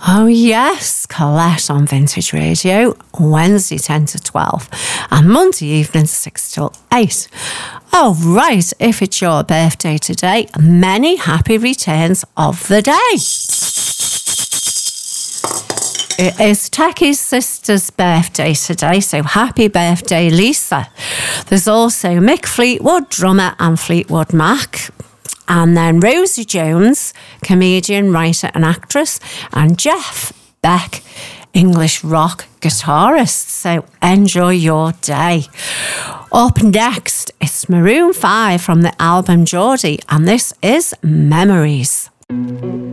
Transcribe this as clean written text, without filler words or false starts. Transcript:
Oh yes, Colette on Vintage Radio, Wednesday 10 to 12 and Monday evening 6 till 8. Oh right, if it's your birthday today, many happy returns of the day. It is Tackie's sister's birthday today, so happy birthday, Lisa. There's also Mick Fleetwood, drummer, and Fleetwood Mac. And then Rosie Jones, comedian, writer and actress. And Jeff Beck, English rock guitarist. So enjoy your day. Up next, it's Maroon 5 from the album Geordie. And this is Memories.